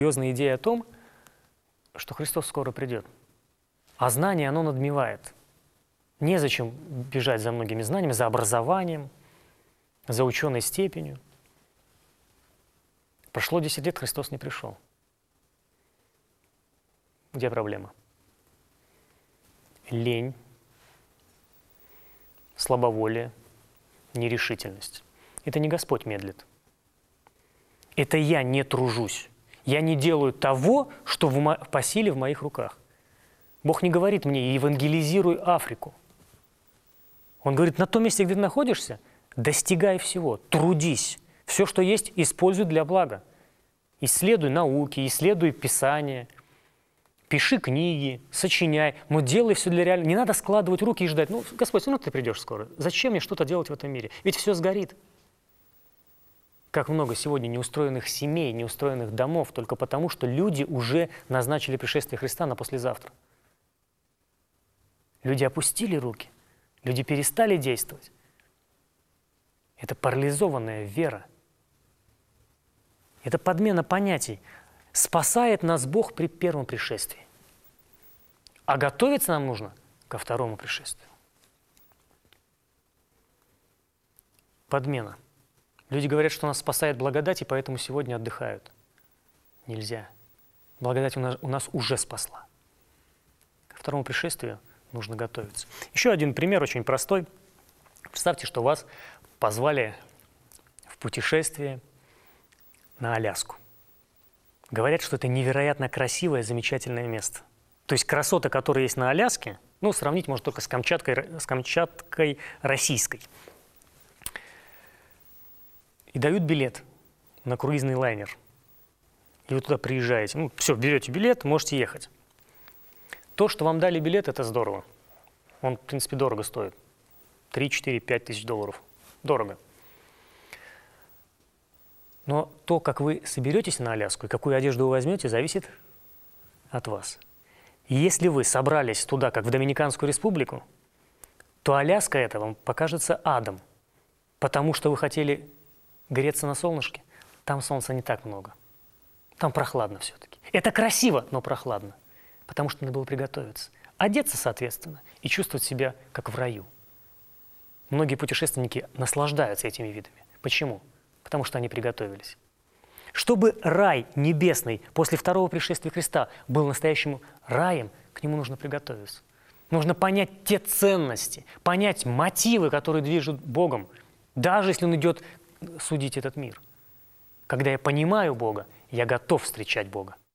Серьезная идея о том, что Христос скоро придет. А знание, оно надмевает. Незачем бежать за многими знаниями, за образованием, за ученой степенью. Прошло 10 лет, Христос не пришел. Где проблема? Лень, слабоволие, нерешительность. Это не Господь медлит. Это я не тружусь. Я не делаю того, что по силе в моих руках. Бог не говорит мне: евангелизируй Африку. Он говорит: на том месте, где ты находишься, достигай всего, трудись. Все, что есть, используй для блага. Исследуй науки, исследуй Писание, пиши книги, сочиняй, но делай все для реального. Не надо складывать руки и ждать: ну, Господь, ну ты придешь скоро. Зачем мне что-то делать в этом мире? Ведь все сгорит. Как много сегодня неустроенных семей, неустроенных домов, только потому, что люди уже назначили пришествие Христа на послезавтра. Люди опустили руки, люди перестали действовать. Это парализованная вера. Это подмена понятий. Спасает нас Бог при первом пришествии. А готовиться нам нужно ко второму пришествию. Подмена. Люди говорят, что нас спасает благодать, и поэтому сегодня отдыхают. Нельзя. Благодать у нас уже спасла. Ко второму пришествию нужно готовиться. Еще один пример, очень простой. Представьте, что вас позвали в путешествие на Аляску. Говорят, что это невероятно красивое, замечательное место. То есть красота, которая есть на Аляске, ну, сравнить можно только с Камчаткой российской. И дают билет на круизный лайнер. И вы туда приезжаете. Ну, все, берете билет, можете ехать. То, что вам дали билет, это здорово. Он, в принципе, дорого стоит. 3, 4, 5 тысяч долларов. Дорого. Но то, как вы соберетесь на Аляску и какую одежду вы возьмете, зависит от вас. И если вы собрались туда, как в Доминиканскую республику, то Аляска это вам покажется адом. Потому что вы хотели греться на солнышке. Там солнца не так много. Там прохладно все-таки. Это красиво, но прохладно. Потому что надо было приготовиться. Одеться, соответственно, и чувствовать себя как в раю. Многие путешественники наслаждаются этими видами. Почему? Потому что они приготовились. Чтобы рай небесный после второго пришествия Христа был настоящим раем, к нему нужно приготовиться. Нужно понять те ценности, понять мотивы, которые движут Богом, даже если Он идет судить этот мир. Когда я понимаю Бога, я готов встречать Бога.